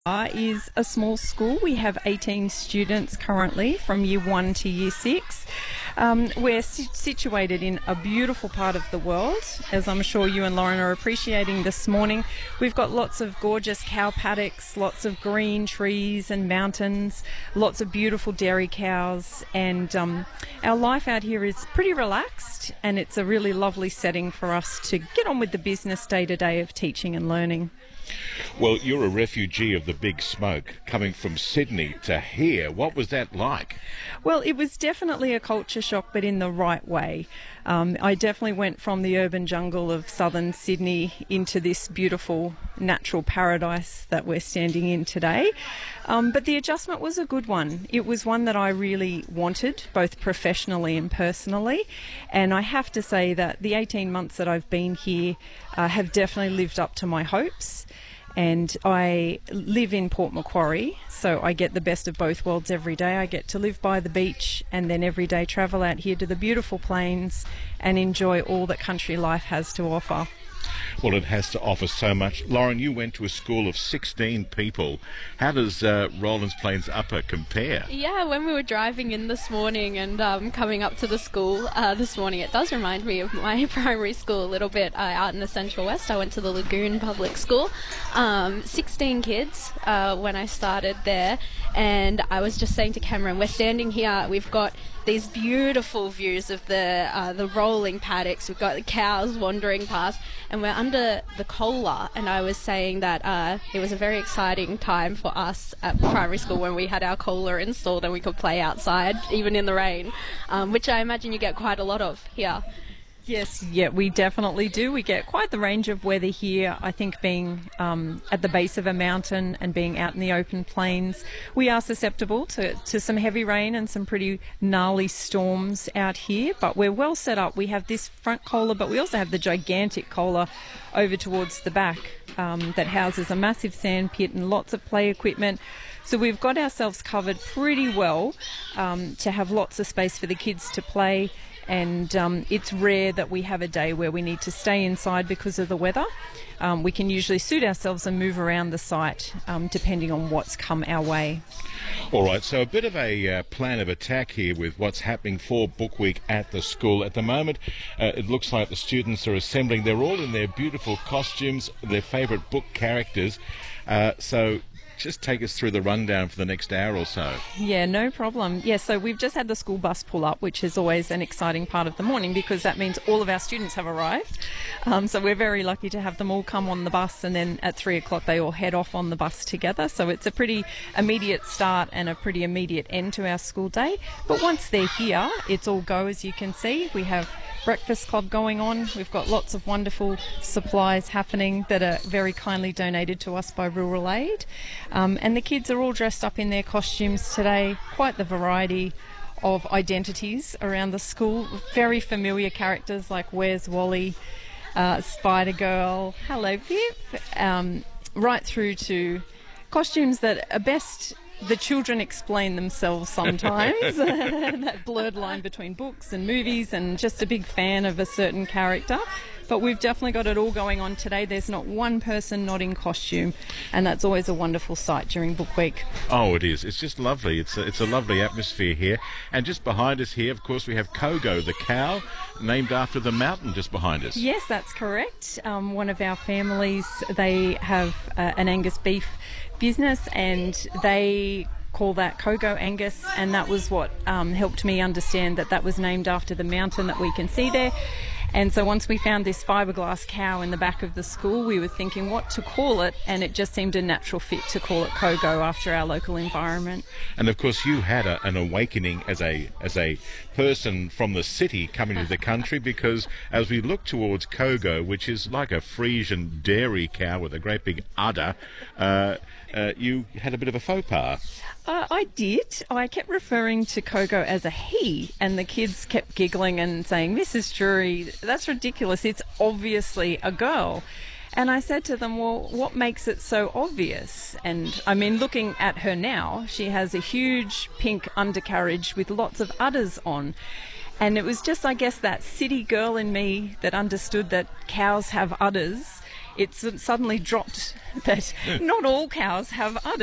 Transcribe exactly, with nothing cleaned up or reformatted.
Uh, is a small school. We have eighteen students currently from year one to year six. Um, we're si- situated in a beautiful part of the world, as I'm sure you and Lauren are appreciating this morning. We've got lots of gorgeous cow paddocks, lots of green trees and mountains, lots of beautiful dairy cows, and um, our life out here is pretty relaxed, and it's a really lovely setting for us to get on with the business day to day of teaching and learning. Well, you're a refugee of the big smoke, coming from Sydney to here. What was that like? Well, it was definitely a culture shock, but in the right way. Um, I definitely went from the urban jungle of southern Sydney into this beautiful natural paradise that we're standing in today. Um, but the adjustment was a good one. It was one that I really wanted, both professionally and personally. And I have to say that the eighteen months that I've been here uh, have definitely lived up to my hopes. And I live in Port Macquarie, so I get the best of both worlds every day. I get to live by the beach and then every day travel out here to the beautiful plains and enjoy all that country life has to offer. Well, it has to offer so much. Lauren, you went to a school of sixteen people. How does uh, Rollins Plains Upper compare? Yeah, when we were driving in this morning and um, coming up to the school uh, this morning, it does remind me of my primary school a little bit uh, out in the Central West. I went to the Lagoon Public School. Um, sixteen kids uh, when I started there, and I was just saying to Cameron, we're standing here, we've got these beautiful views of the uh, the rolling paddocks. We've got the cows wandering past, and we're under the Kohler. And I was saying that uh, it was a very exciting time for us at primary school when we had our Kohler installed and we could play outside, even in the rain, um, which I imagine you get quite a lot of here. Yes, yeah, we definitely do. We get quite the range of weather here. I think being um, at the base of a mountain and being out in the open plains, we are susceptible to, to some heavy rain and some pretty gnarly storms out here, but we're well set up. We have this front Kohler, but we also have the gigantic Kohler over towards the back um, that houses a massive sand pit and lots of play equipment. So we've got ourselves covered pretty well um, to have lots of space for the kids to play. And um, it's rare that we have a day where we need to stay inside because of the weather. Um, we can usually suit ourselves and move around the site um, depending on what's come our way. All right, so a bit of a uh, plan of attack here with what's happening for Book Week at the school. At the moment, uh, it looks like the students are assembling. They're all in their beautiful costumes, their favourite book characters. Uh, so just take us through the rundown for the next hour or so. Yeah, no problem. Yeah, so we've just had the school bus pull up, which is always an exciting part of the morning because that means all of our students have arrived. Um, so we're very lucky to have them all come on the bus, and then at three o'clock they all head off on the bus together. So it's a pretty immediate start and a pretty immediate end to our school day. But once they're here, it's all go, as you can see. We have breakfast club going on. We've got lots of wonderful supplies happening that are very kindly donated to us by Rural Aid. Um, and the kids are all dressed up in their costumes today. Quite the variety of identities around the school. Very familiar characters like Where's Wally, uh, Spider Girl, Hello Pip, um, right through to costumes that are best the children explain themselves sometimes. That blurred line between books and movies, and just a big fan of a certain character. But we've definitely got it all going on today. There's not one person not in costume, and that's always a wonderful sight during Book Week. Oh, it is. It's just lovely. It's a, it's a lovely atmosphere here. And just behind us here, of course, we have Kogo, the cow, named after the mountain just behind us. Yes, that's correct. Um, one of our families, they have uh, an Angus beef business, and they call that Kogo Angus, and that was what um, helped me understand that that was named after the mountain that we can see there. And so once we found this fiberglass cow in the back of the school, we were thinking what to call it, and it just seemed a natural fit to call it Kogo after our local environment. And of course you had a, an awakening as a as a person from the city coming to the country, because as we look towards Kogo, which is like a Frisian dairy cow with a great big udder, uh, uh, you had a bit of a faux pas. Uh, I did. I kept referring to Kogo as a he, and the kids kept giggling and saying, Missus Drury, that's ridiculous. It's obviously a girl. And I said to them, well, what makes it so obvious? And I mean, looking at her now, she has a huge pink undercarriage with lots of udders on. And it was just, I guess, that city girl in me that understood that cows have udders. It suddenly dropped that not all cows have udders.